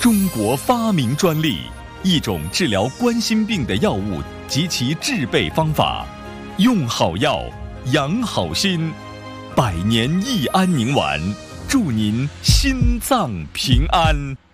中国发明专利，一种治疗冠心病的药物及其制备方法。用好药，养好心。百年益安宁丸，祝您心脏平安。